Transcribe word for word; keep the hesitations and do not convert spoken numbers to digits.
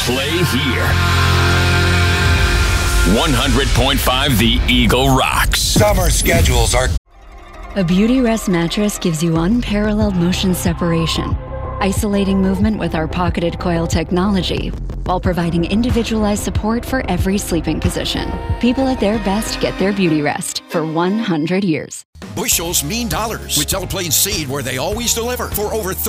Play here. one hundred point five The Eagle rocks. Summer schedules are... A Beautyrest mattress gives you unparalleled motion separation, isolating movement with our pocketed coil technology, while providing individualized support for every sleeping position. People at their best get their Beautyrest for one hundred years. Bushels mean dollars with Teleplane Seed, where they always deliver. For over